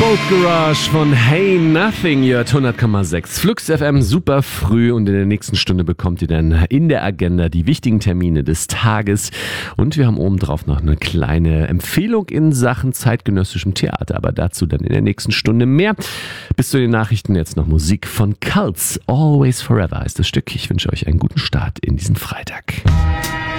Boat Garage von Hey Nothing, ihr hört 100,6 Flux FM super früh und in der nächsten Stunde bekommt ihr dann in der Agenda die wichtigen Termine des Tages und wir haben obendrauf noch eine kleine Empfehlung in Sachen zeitgenössischem Theater, aber dazu dann in der nächsten Stunde mehr. Bis zu den Nachrichten jetzt noch Musik von Cults, Always Forever heißt das Stück. Ich wünsche euch einen guten Start in diesen Freitag.